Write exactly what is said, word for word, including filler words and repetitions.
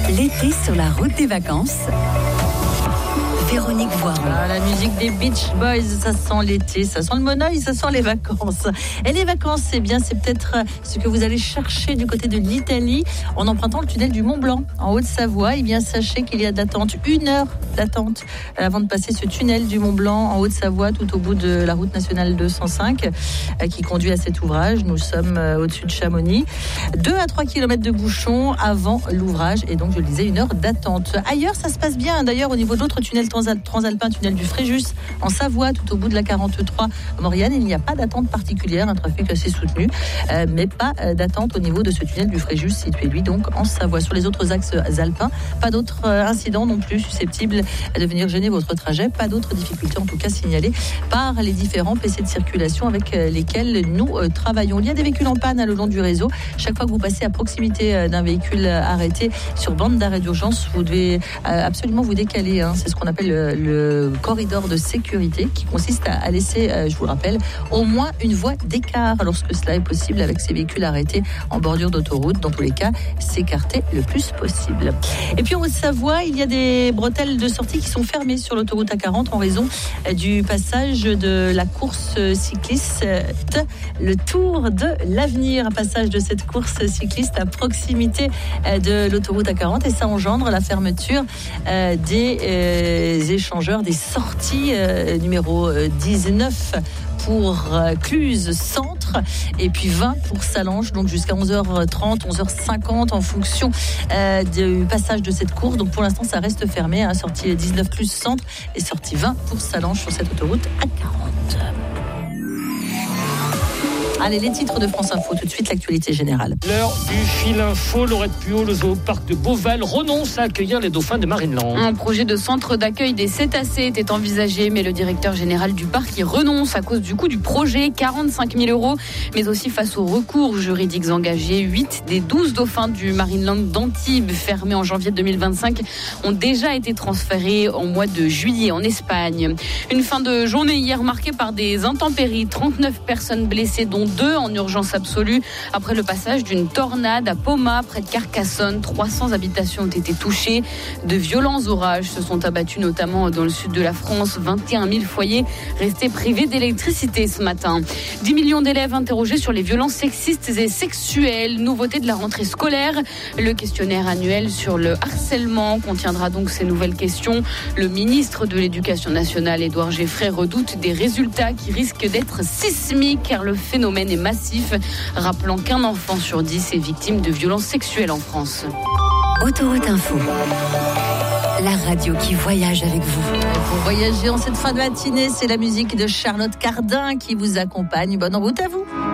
L'été sur la route des vacances. Véronique Voiron. Ah, la musique des Beach Boys, ça sent l'été, ça sent le monoeil, ça sent les vacances. Et les vacances, c'est bien, c'est peut-être ce que vous allez chercher du côté de l'Italie en empruntant le tunnel du Mont Blanc en Haute-Savoie. Eh bien, sachez qu'il y a d'attente, une heure d'attente avant de passer ce tunnel du Mont Blanc en Haute-Savoie, tout au bout de la route nationale deux cent cinq qui conduit à cet ouvrage. Nous sommes au-dessus de Chamonix. deux à trois kilomètres de bouchons avant l'ouvrage et donc, je le disais, une heure d'attente. Ailleurs, ça se passe bien. D'ailleurs, au niveau d'autres tunnels transalpin, tunnel du Fréjus en Savoie, tout au bout de la quarante-trois à Maurienne, il n'y a pas d'attente particulière, un trafic assez soutenu, euh, mais pas euh, d'attente au niveau de ce tunnel du Fréjus, situé lui donc en Savoie. Sur les autres axes alpins, pas d'autres euh, incidents non plus susceptibles de venir gêner votre trajet, pas d'autres difficultés en tout cas signalées par les différents P C de circulation avec euh, lesquels nous euh, travaillons. Il y a des véhicules en panne hein, le long du réseau. Chaque fois que vous passez à proximité euh, d'un véhicule euh, arrêté sur bande d'arrêt d'urgence, vous devez euh, absolument vous décaler. Hein. C'est ce qu'on appelle Le, le corridor de sécurité qui consiste à laisser, euh, je vous le rappelle, au moins une voie d'écart lorsque cela est possible avec ces véhicules arrêtés en bordure d'autoroute. Dans tous les cas, s'écarter le plus possible. Et puis en Haute-Savoie, il y a des bretelles de sortie qui sont fermées sur l'autoroute A quarante en raison du passage de la course cycliste, le Tour de l'Avenir. Un passage de cette course cycliste à proximité de l'autoroute A quarante et ça engendre la fermeture euh, des euh, échangeurs, des sorties euh, numéro dix-neuf pour euh, Cluse Centre et puis vingt pour Salange, donc jusqu'à onze heures trente, onze heures cinquante en fonction euh, du passage de cette course. Donc pour l'instant ça reste fermé, hein, sortie dix-neuf Cluse Centre et sortie vingt pour Salange sur cette autoroute A quarante. Allez, les titres de France Info, tout de suite l'actualité générale. L'heure du fil info, Laurette Puot, le zooparc de Beauval renonce à accueillir les dauphins de Marineland. Un projet de centre d'accueil des cétacés était envisagé, mais le directeur général du parc y renonce à cause du coût du projet, quarante-cinq mille euros, mais aussi face aux recours juridiques engagés. huit des douze dauphins du Marineland d'Antibes, fermés en janvier deux mille vingt-cinq, ont déjà été transférés en mois de juillet en Espagne. Une fin de journée hier marquée par des intempéries, trente-neuf personnes blessées, dont deux en urgence absolue après le passage d'une tornade à Poma près de Carcassonne. trois cents habitations ont été touchées. De violents orages se sont abattus notamment dans le sud de la France. vingt et un mille foyers restés privés d'électricité ce matin. dix millions d'élèves interrogés sur les violences sexistes et sexuelles. Nouveauté de la rentrée scolaire. Le questionnaire annuel sur le harcèlement contiendra donc ces nouvelles questions. Le ministre de l'Éducation nationale, Édouard Geffray, redoute des résultats qui risquent d'être sismiques car le phénomène est massif, rappelant qu'un enfant sur dix est victime de violences sexuelles en France. Autoroute Info, la radio qui voyage avec vous. Pour voyager en cette fin de matinée, c'est la musique de Charlotte Cardin qui vous accompagne. Bonne route à vous.